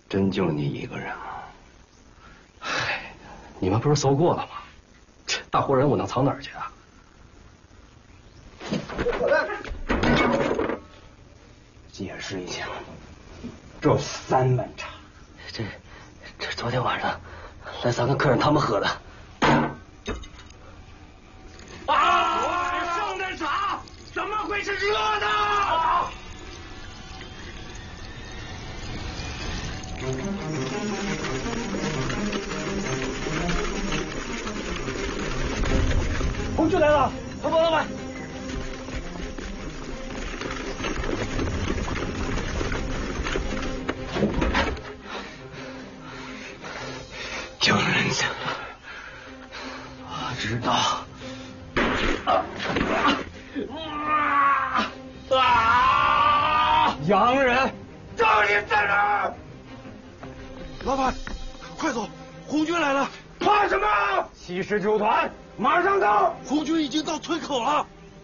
真就你一个人吗？嗨，你们不是搜过了吗？这大活人我能藏哪儿去啊？解释一下，这3碗茶， 这昨天晚上来3个客人他们喝的。 啊！剩的茶怎么会是热的？ 红军来了，彭老板。 有人进来，我知道。洋人， 到底在哪儿？ 老板，快走！红军来了！ 怕什么？ 719团马上到。 红军已经到村口了。